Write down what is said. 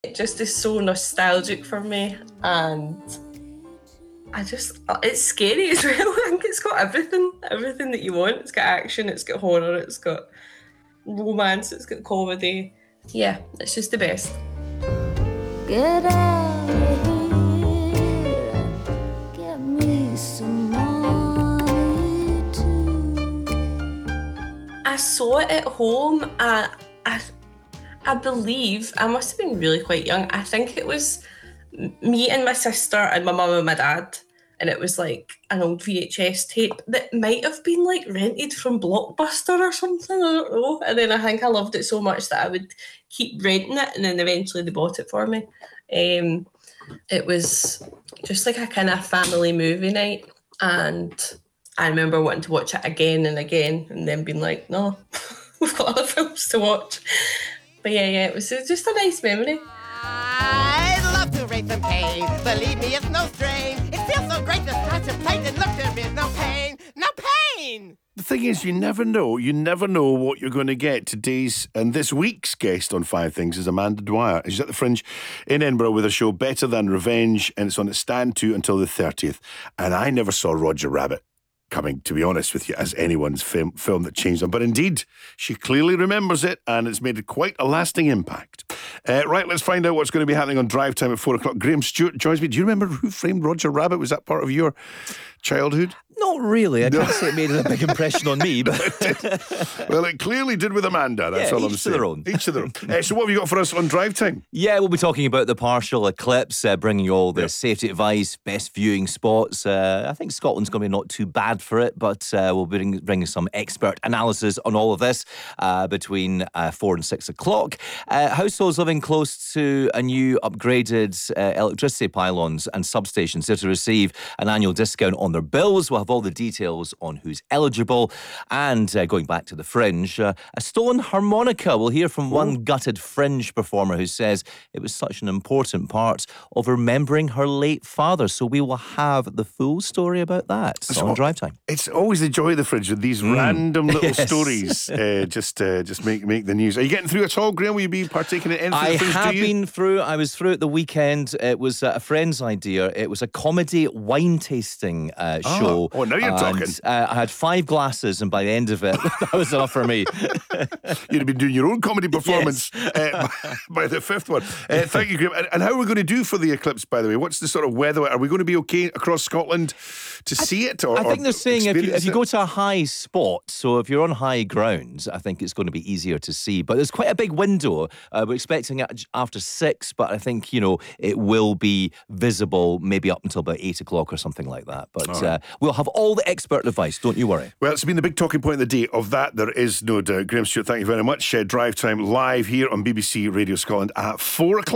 It just is so nostalgic for me, and it's scary as well. I think it's got everything that you want. It's got action, it's got horror, it's got romance, it's got comedy. Yeah, it's just the best. Get out of here, get me some money too. I saw it at home. I believe I must have been really quite young. I think it was me and my sister and my mum and my dad, and it was like an old VHS tape that might have been like rented from Blockbuster or something. I don't know. And then I think I loved it so much that I would keep renting it, and then eventually they bought it for me. It was just like a kind of family movie night, and I remember wanting to watch it again and again, and then being like, no, we've got other films to watch. But yeah, it was just a nice memory. I'd love to raise some cane. Believe me, it's no strain. It feels so great to contemplate and look, there is no pain. No pain! The thing is, you never know what you're going to get. Today's and this week's guest on Five Things is Amanda Dwyer. She's at the Fringe in Edinburgh with her show Better Than Revenge, and it's on at Stand 2 until the 30th. And I never saw Roger Rabbit coming, to be honest with you, as anyone's film that changed them. But indeed, she clearly remembers it, and it's made quite a lasting impact. Right, let's find out what's going to be happening on Drive Time at 4 o'clock. Graham Stewart joins me. Do you remember Who Framed Roger Rabbit? Was that part of your childhood? Not really. I can't say it made a big impression on me, but well, it clearly did with Amanda. That's all I'm saying. Each to their own. Each to their own. So what have you got for us on Drive Time? Yeah, we'll be talking about the partial eclipse, bringing you all the safety advice, best viewing spots. I think Scotland's going to be not too bad for it, but we'll be bringing some expert analysis on all of this between 4 and 6 o'clock. Households living close to a new upgraded electricity pylons and substations are to receive an annual discount on their bills. We'll have all the details on who's eligible. And going back to the Fringe, a stolen harmonica. We'll hear from one gutted Fringe performer who says it was such an important part of remembering her late father. So we will have the full story about that on Drive Time. It's always the joy of the Fringe with these random little stories just make the news. Are you getting through at all, Graham? Will you be partaking in anything? I have been through. I was through at the weekend. It was a friend's idea. It was a comedy wine tasting show. Oh, now you're talking. I had 5 glasses, and by the end of it, that was enough for me. You'd have been doing your own comedy performance by the 5th one. Thank you, Graham. And how are we going to do for the eclipse, by the way? What's the sort of weather? Are we going to be okay across Scotland to see it? I think they're saying if you go to a high spot, so if you're on high grounds, I think it's going to be easier to see. But there's quite a big window. We're expecting it after 6, but I think, it will be visible maybe up until about 8 o'clock or something like that. But we'll have all the expert advice, don't you worry. Well, it's been the big talking point of the day. Of that, there is no doubt. Graham Stewart, thank you very much. Drive Time live here on BBC Radio Scotland at 4 o'clock.